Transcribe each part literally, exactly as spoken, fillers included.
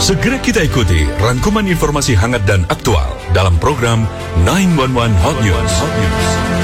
Segera kita ikuti rangkuman informasi hangat dan aktual dalam program sembilan satu satu Hot News. Hot News.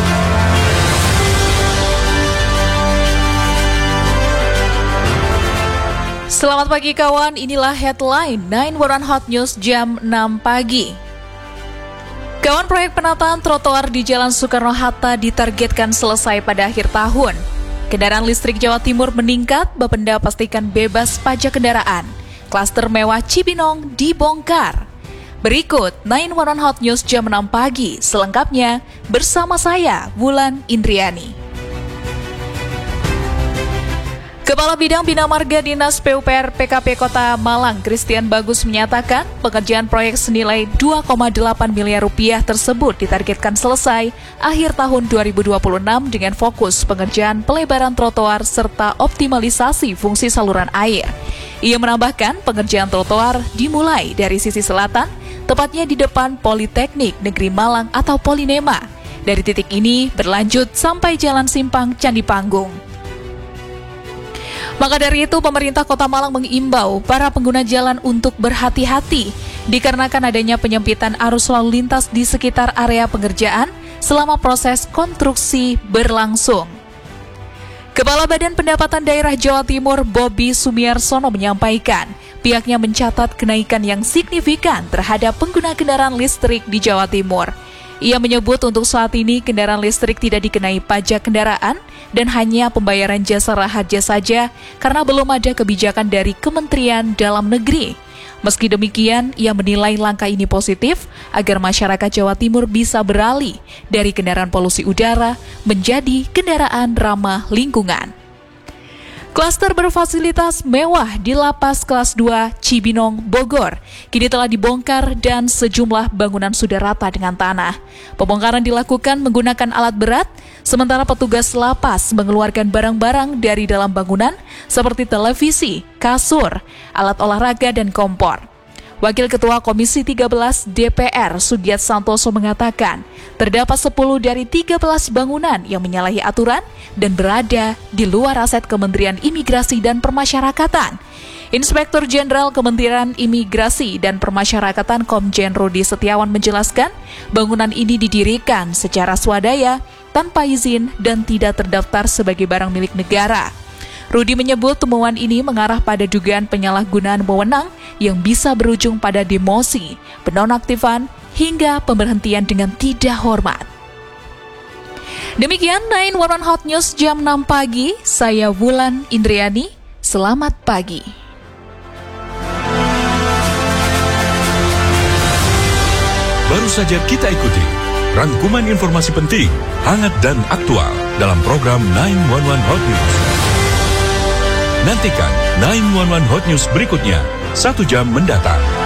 Selamat pagi kawan, inilah headline sembilan satu satu Hot News jam enam pagi. Kawan, proyek penataan trotoar di Jalan Soekarno-Hatta ditargetkan selesai pada akhir tahun. Kendaraan listrik Jawa Timur meningkat, Bapenda pastikan bebas pajak kendaraan. Klaster mewah Cibinong dibongkar. Berikut sembilan satu satu Hot News jam enam pagi, selengkapnya bersama saya, Wulan Indriani. Kepala Bidang Bina Marga Dinas P U P R P K P Kota Malang, Christian Bagus menyatakan pengerjaan proyek senilai dua koma delapan miliar rupiah tersebut ditargetkan selesai akhir tahun dua ribu dua puluh enam dengan fokus pengerjaan pelebaran trotoar serta optimalisasi fungsi saluran air. Ia menambahkan pengerjaan trotoar dimulai dari sisi selatan, tepatnya di depan Politeknik Negeri Malang atau Polinema. Dari titik ini berlanjut sampai Jalan Simpang Candi Panggung. Maka dari itu, pemerintah Kota Malang mengimbau para pengguna jalan untuk berhati-hati dikarenakan adanya penyempitan arus lalu lintas di sekitar area pengerjaan selama proses konstruksi berlangsung. Kepala Badan Pendapatan Daerah Jawa Timur Bobi Sumiarsono menyampaikan pihaknya mencatat kenaikan yang signifikan terhadap pengguna kendaraan listrik di Jawa Timur. Ia menyebut untuk saat ini kendaraan listrik tidak dikenai pajak kendaraan dan hanya pembayaran jasa raharja saja karena belum ada kebijakan dari Kementerian Dalam Negeri. Meski demikian, ia menilai langkah ini positif agar masyarakat Jawa Timur bisa beralih dari kendaraan polusi udara menjadi kendaraan ramah lingkungan. Klaster berfasilitas mewah di Lapas Kelas dua Cibinong, Bogor, kini telah dibongkar dan sejumlah bangunan sudah rata dengan tanah. Pembongkaran dilakukan menggunakan alat berat, sementara petugas lapas mengeluarkan barang-barang dari dalam bangunan seperti televisi, kasur, alat olahraga, dan kompor. Wakil Ketua Komisi tiga belas D P R Sugiat Santoso mengatakan, terdapat sepuluh dari tiga belas bangunan yang menyalahi aturan dan berada di luar aset Kementerian Imigrasi dan Permasyarakatan. Inspektur Jenderal Kementerian Imigrasi dan Permasyarakatan Komjen Rudi Setiawan menjelaskan, bangunan ini didirikan secara swadaya, tanpa izin dan tidak terdaftar sebagai barang milik negara. Rudi menyebut temuan ini mengarah pada dugaan penyalahgunaan wewenang yang bisa berujung pada demosi, penonaktifan, hingga pemberhentian dengan tidak hormat. Demikian sembilan satu satu Hot News jam enam pagi, saya Wulan Indriani, selamat pagi. Baru saja kita ikuti rangkuman informasi penting, hangat dan aktual dalam program sembilan satu satu Hot News. Nantikan sembilan satu satu Hot News berikutnya, satu jam mendatang.